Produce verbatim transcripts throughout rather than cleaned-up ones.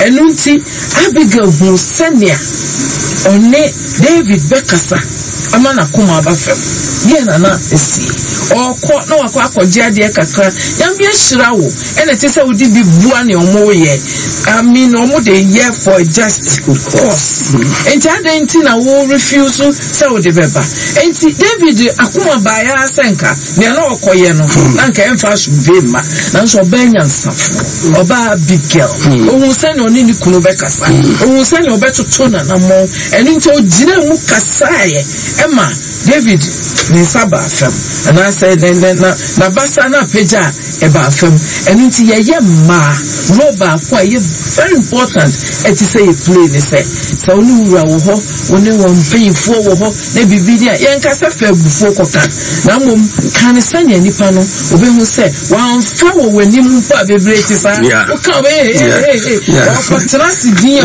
enunti Abigail hu senia one David Bekasa amana kuma abafem ye na na esi okọ na wakọ akọje ade kakra yambia shirawo ene te se odi bi bua ne omo ye I mean omo de year for just cause enti adenti na wo refuse se odi beba enti David akuma baya senka ne na okoye no na nka emfa shubema na so benya nsafo oba Abigail ohun se ne oni ni kunu Bekasa ohun se ne obetoto na na mo eni nti ogina mu kasaye Emma David ni saba fam and I said na na basa na peja e ba fam eni nti ye ye ma roba kwa ye very important et say play ni say so oni wura wo ho oni won payfo wo ho na bibidi a ye nka se fa bufo koka na mom kan sanya nipa no obehu say wan fa wo wani mu fa bebre ti sa o ka we eh eh o trust din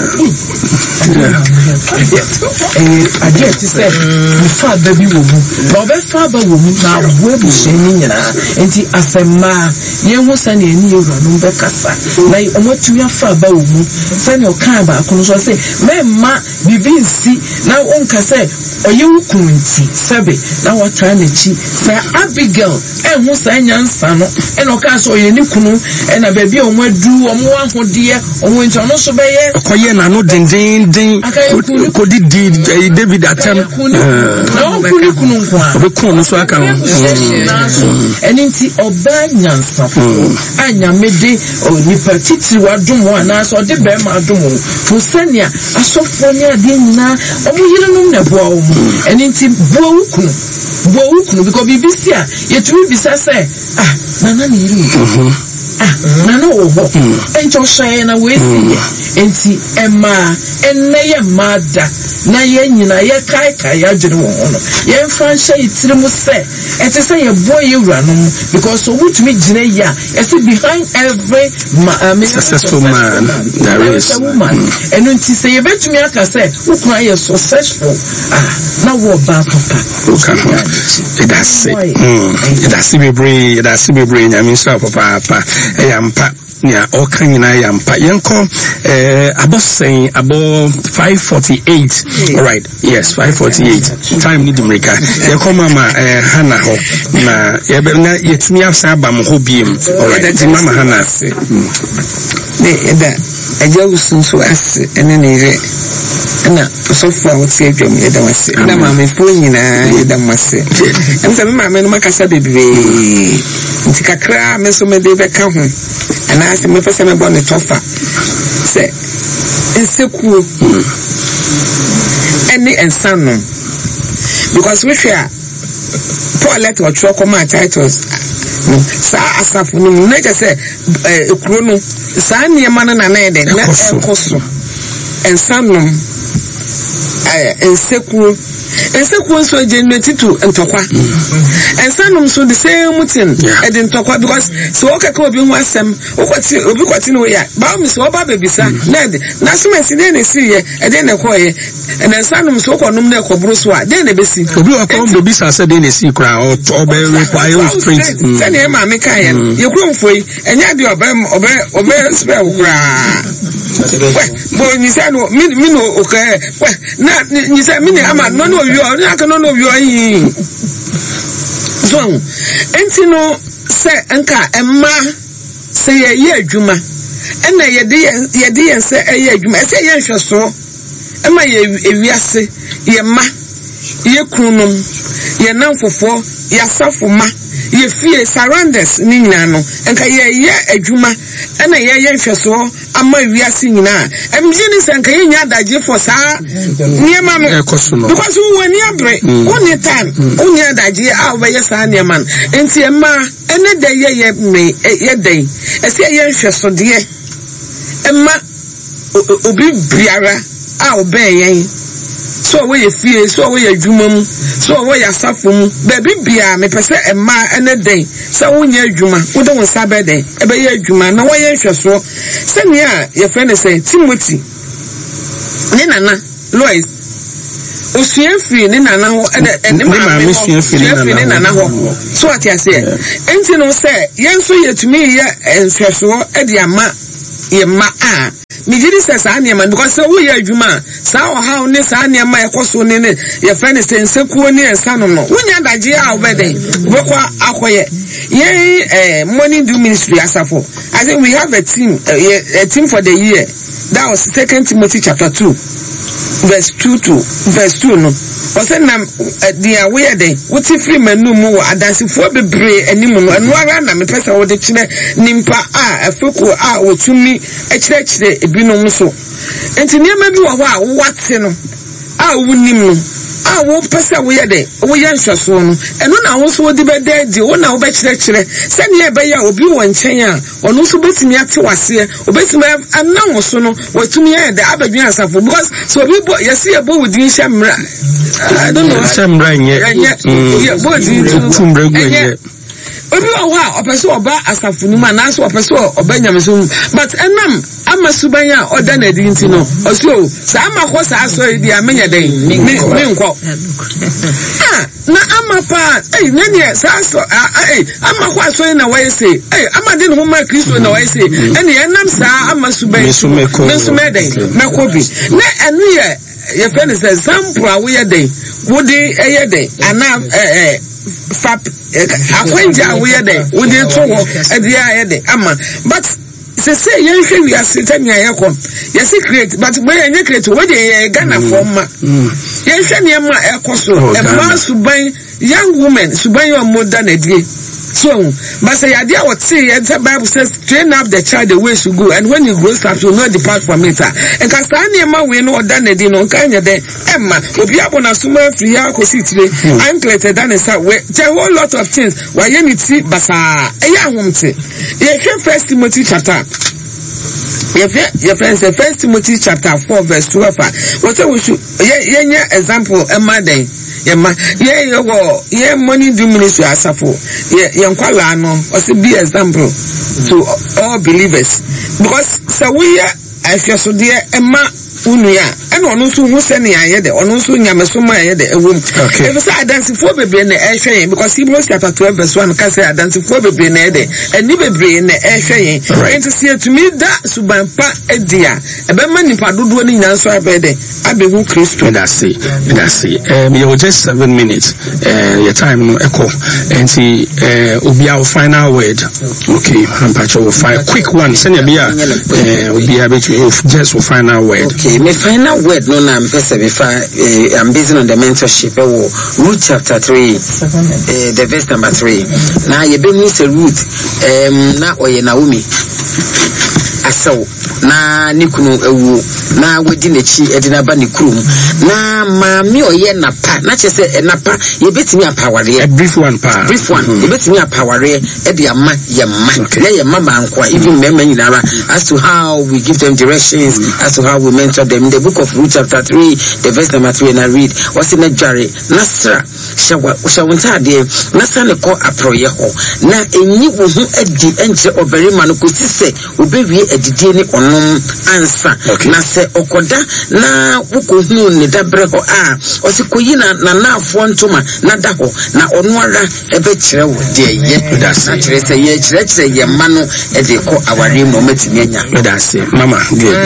eh aje ti say fa baby wo mu na obe fa ba wo mu na wo bu sheni nyina enti asema ye hu sanya ni ewura no be kasa na omotu ya fa ba wo mu sanya o kan ba ko so say memma bibi nsi na onka say oye wukunti sebe na wata na chi say Abigail e hu sanya nsa no e no ka so oye ni kunu e na baby o madu o mo ahode o mo nti no so be ye okoye na no dindin din ko di David atem na o kunu kunu kwa obe kunu so aka eni nti oba nyansa anya mede onipa titi wadum ana so de be ma adum fo senia asofo ni ade nyina omo yire num na boa o eni nti boa wukunu boa wukunu because bibisi a yetumi bisa say ah nana ni yire ah nana wo ho encho share na we si enti ema enye mada na ye nyina ye kai kai adwene wo ho no ye mfa hye itiri mu se ete say ye boa ye wura no because so wutumi gina ya ese behind every man successful man there is a woman enu nti say ye betumi aka say ukwa ye successful ah na wo ba papa okay that's it mm that's be brave that's be brave nyame so papa papa e yampa nia okanyina yampa yenko eh abosen abo five forty-eight all right yes five forty-eight time need America yenko mama eh Hana ho na yebe na yetumi afsa abam ho biem all right di mama Hana se ne eda aja usunso ase ene ne re na so far what say dwom eda wase na mama fo nyina eda wase em se mama no makasa bebe nti kakra me so me de be ka ho ana ase me pese me bo ne tofa se ensekuo ene ensano because we share toilet or choko come titles no sa asafu no na je se ekuro no sa niema na na na de na enkoso ensano eh ensekuo ensekuo so generate to ntokwa ensano so the same thing e de ntokwa because so o keka obi hu asem o kwati obi kwati no ya ba mi so oba bebisa na de na so mesi de na si ye e de na koye and ensano so konum na ekobro so a de na besi obi o kon bebisa se de na si kra o obe require straight se na ma me kan ye ye kromfoi enya de obe obe obe spell kra bo ni se no mi mi no okay na ni se mi ni ama no no wi o ni aka no no wi o yin so enti no se enka emma se ye ye adwuma ena ye de ye de ye se ye adwuma se ye hweso emma ye ewiase ye ma ye kunum ye nanfofo ye asafo ma ye fie surrounders ni nyina no enka ye ye adwuma ena ye ye hweso ama wiase nyina emjini senka ye nya daje for sa niema no because we ni abre oni time oni daje a obeye sa niema enti emma ene de ye ye me ye den ese ye hweso de emma obi biara a obeye so we ye fie so we ye adwuma mu so we ye asafo mu baby bia me pese emma ene den so wonya adwuma wo de won sa be den e be ye adwuma na wo ye hweso se ne a ye friend say Timothy ne nana Lois osuafiri ne nana ho ne ma me osuafiri ne nana ho so ati ase enti no say ye nso ye tumi ye nhweso e de ama ye ma a me gidi say sa niam because say wo ya adwuma sa o ha ne sa niam e koso ne ne ye friend say nsekuo ne ensa no no wonya daje a obeden wo kwa akoye ye eh money do ministry asafo. I think we have a team uh, a team for the year. That was Second Timothy chapter two verse two to verse two no. Ose na the aware dey what if free menu mu adansifo bebre animu no eno ara na me pesa wo de kire nimpa a afeko a otumi e kire kire ebinom so. Enti niam bi wo ho a wo wate no a wo nim no a wo pesa wo ye dey wo ye nhwaso no eno na wo so wo de be dey wo na wo be kire kire se ne be ya obi wo nchen a ono so betimi ate wase obetimi anam so no watumi ye dey abadwan asafo because so obi bo yesi e bo wudin shamra I don't know shamra nye ye bo di tumbre gwe obi owa opeso oba asafo ni ma na so opeso oba nyamso but enam amasubanya oda na dinti no oso sa amakọ sa aso di amenya den me nkọ ah na amapa eh nani sa aso eh amakọ aso na why say eh amade no ma Kristo na why say ene enam sa amasubanya mesumeden mekobi na enu ye ye friend say sample awe den wodi eye den ana eh fap akwenja we dey we dey to wo e dey ayede ama but say say yen hwe wi aseta mi ayekọ yes create but when yen create we dey Ghana for ma yen hwe ne ma ekoso e ma suban young women suban your mother na die so but say idea what say the Bible says train up the child the way to go and when he grows up he will not depart from it and ka sa ne ma we no oda na di no kan ye den emma obi abona suma free ya ko sitire I'm created than say we a whole lot of things why you need see basa e ya homte ye First Timothy chapter Your your friends, First Timothy chapter four verse twelve. What we should yeah yeah example a mother yeah ma yeah yeah yeah money do ministry asafo yeah yeah kwala no also be example to all believers because so we are I feel so dear Emma unuya and ono so hu se ne ayede ono so nyameso ma ayede ewom e be say adansifo bebre na ehwe because Hebrews chapter twelve verse one ka say adansifo bebre na ede eni bebre na ehwe enti see to me da subanpa edia e be ma nipa dodo ni nyanso abede abehu Kristo that say that say um you just seven minutes uh your time no echo enti uh obi our final word okay ampacho will find quick one send bia uh obi abetwe just will final word. Okay, my final word no na mpesa before uh, I'm busy on the mentorship eh Ruth chapter three uh, the verse number three na ye be mu se Ruth um na oye Naomi asaw na nikunu ewu na wadi nechi edina ba nikrum na maami oye napa na chese napa ye betimi apaware a brief one pa brief one ye betimi apaware e de ama ye ma na ye mama ankwa even mema nyinara as to how we give them directions mm. as to how we mentor them in the book of Ruth chapter three the verse number three and I read what's in the jari nasra shawa shawunta de nasa ne ko aproye ho na enyi wo hu edi enche oberima no kosise obewie edidie ni onom ansa na se okoda na wukohunu ne dabre ho a osikoyi na na nafo ntoma na da ho na ono ara ebe kire wo de ye na kire se ye kire kire ye ma no e de ko aware mo matimi anya that's it mama good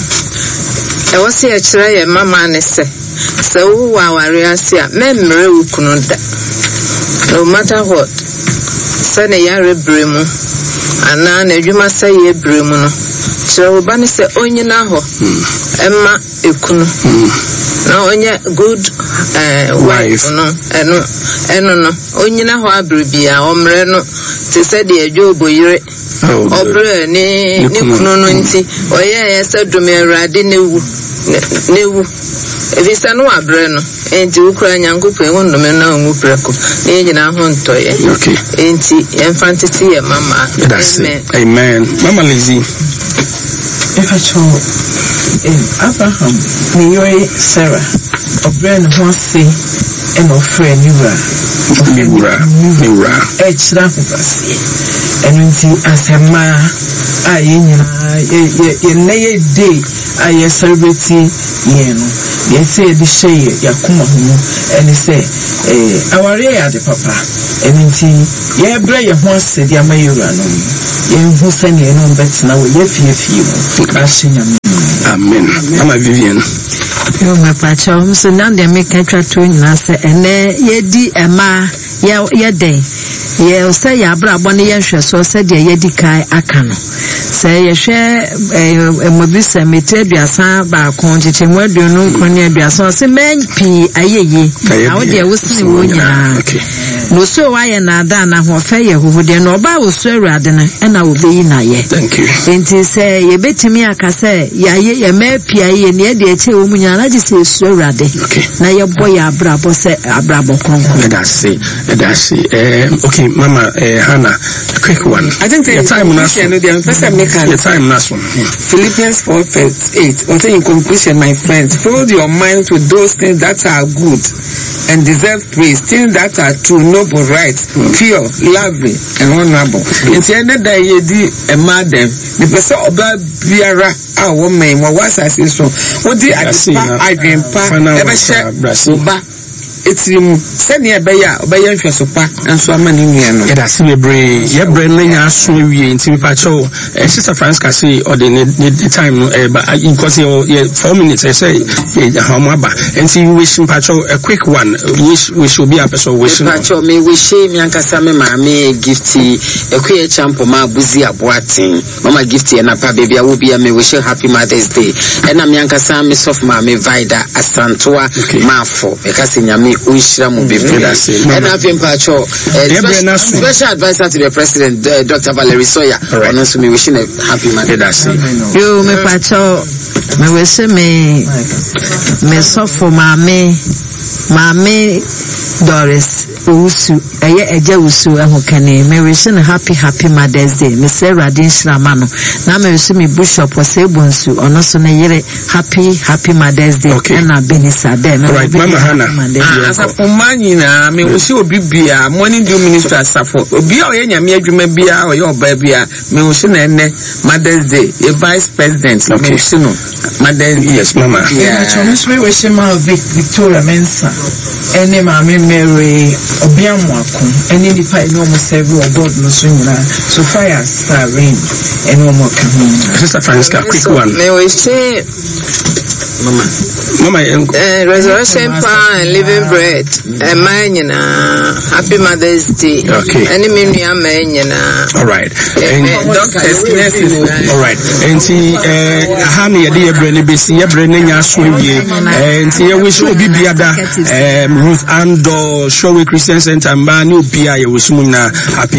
e wose ye kire ye mama ne se se wo aware ase a memre wukunu da no matter what se ne yare bremu ana na adwuma se ye bremu no kire ba ne se onyina ho emma ekunu na onye good uh, wife no eno eno no onyina ho abribia omre no te se de adwo boyire obre ni ni kunu no nti oye ye se dum Awurade newu newu evisa no abre no enti ukura nyankopon ho ndome na onwu preko ni nyina ho ntoye okay enti enfantity ye mama amen amen mama Lizzie if I show Abraham ni Sarah obrand who say and offer niwa niwa niwa e chira fufasi enu nti asema a yenyina ye ye ye day a ye celebrate ye no ye say the shey yakuma hu eni say eh aware ya de papa enu nti ye bre ye ho ase dia mayura no ye hu sane enu bet na we ye fie fie mu ka hye nyame Amen. Mama Vivian. Yo me pacho so now they make a try to na say ene ye di ema ye ye den ye say ya bra bone ye hwe so say de ye di kai aka no say ye hwe emobisa meteduasa ba kon chiche mwadu no kwani aduasa say men pi ayeye awo de wosini wo nyina no so wa ye na da na ho fe ye huhude no ba wo so awurade na na obeyi na ye. Thank you. Enti say ye betimi aka say ya ye ye me pi ayeye ne de eche wo munya na ji say so awurade na ye boy abrabo say abrabo konko. That's it. That's it. Um, okay, Mama uh, Hannah, a quick one. I think your time now. Your time now. Philippians four verse eight. I think in conclusion, my friends, fill your mind with those things that are good and deserve praise, things that are true, noble, right, mm. pure, lovely, and honorable. In the end of the day, di a madam, the person about Biara, our woman, what was I say so? What did I say? I dream pa, ever share, it's him send near Baya, Bayan Fesopa, and so many men. It has to be brave. Yeah, Brennan, I saw you in Timpacho, Sister Franska say, or they need the time, but because you're four minutes, I say, Hamaba, and see you wishing Pacho a quick one, which we should be up so wishing. Pacho, may we shame Yankasame, Mammy, gifty, a queer champ, Ma Buzi, a boating, Mama gifty, and a pa baby, I will be a may wish you happy Mother's Day. And I'm Yankasame, soft Mammy, Vida, a Santua, Mafo, because in Yami. Uishra mu before that. And I've been Pacho, special advisor to the president, uh, Doctor Valerie Sawyer. And also me wishing a happy Mother's Day. You me Pacho, me wish me me suffer mame, mame Doris Usu, aye eje Usu ehukene. Me wish a happy happy Mother's Day. Me say Radin Shramano. Na me wish me Bishop or say Bonsu. And also ne yere happy happy Mother's Day. Okay. And a Benisa there. Alright, Mama Hannah. As a Pomania, me will see Bibia, morning due minister Safo, Bia, Yamia, Jumabia, or your baby, me will see Mother's Day, a vice president, okay, Mother's Day, yes, Mama. Yeah, we wish him out Victoria Mensa, any mammy Mary, Obiamwakum, any pipe almost every God no sooner, so fire star rain, and no more coming. Sister Franska, quick one. May we say, Mama, Mama, uh, resurrection power and living bread. A man, you know, happy Mother's Day. Okay. Any mini a man, you know. All right. Doctors, nurses. All right. And see, uh, honey, dear Brenny, busy, Brenny, Yasway, and see, we should be the other, um, Ruth Andor, Showy Christian Center, Manu Pia, Wismuna, happy.